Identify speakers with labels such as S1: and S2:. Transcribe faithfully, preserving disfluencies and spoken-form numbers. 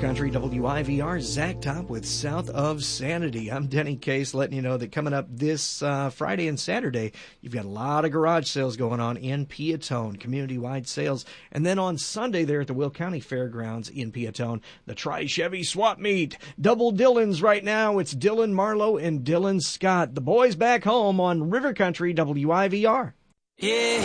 S1: Country W I V R, Zach Top with South of Sanity. I'm Denny Case, letting you know that coming up this uh, Friday and Saturday, you've got a lot of garage sales going on in Piatone, community-wide sales. And then on Sunday there at the Will County Fairgrounds in Piatone, the Tri-Chevy Swap Meet. Double Dylans right now. It's Dylan Marlowe and Dylan Scott. The boys back home on River Country W I V R.
S2: Yeah.